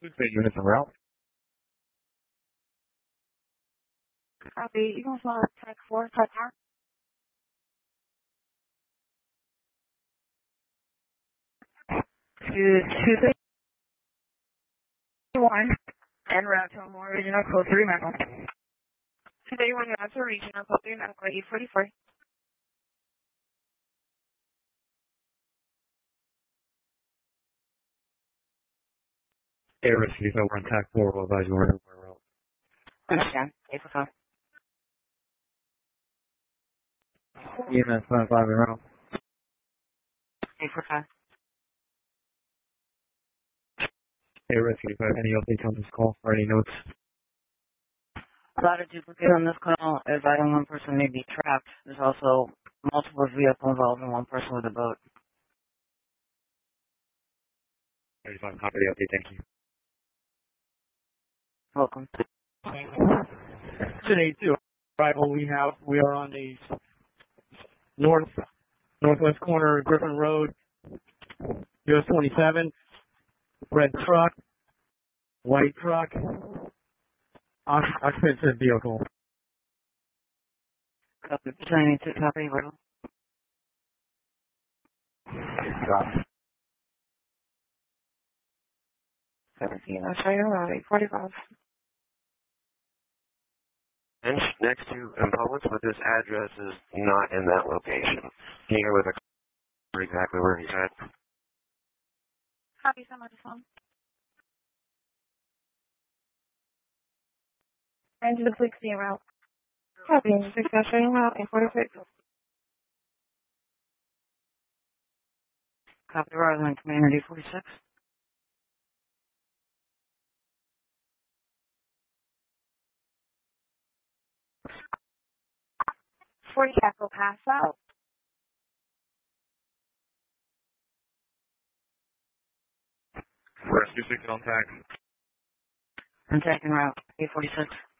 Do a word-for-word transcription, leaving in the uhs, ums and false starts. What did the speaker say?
Food state units en route. Copy. You can follow tech four, cut out. To two thirty-one and route to a more regional code three medical. two thirty-one route to regional code three medical eight forty-four. Air rescue, if we're on tac four, we'll advise you we're in our route. Understand. eight four five. E M S five five en route. eight four five. Air rescue, if you have any updates on this call or any notes. A lot of duplicate on this call. Advising one person may be trapped. There's also multiple vehicles involved and one person with a boat. thirty-five, copy the update, thank you. Welcome. ten eighty-two arrival we have, we are on the north, northwest corner of Griffin Road, U S twenty-seven, red truck, white truck, occupants of vehicle. Copy. ten eighty-two, copy. Riddle. Copy. seventeen, I'll show you around eight forty-five. And next to Publix, but this address is not in that location. Can you go with a exactly where he's at? Copy, someone to phone. And to the police scene route. Copy, six showing route eight forty-six. Copy, Roseland Community forty-six. forty Echo pass out. Rescue six on tax. I'm taking route eight forty-six.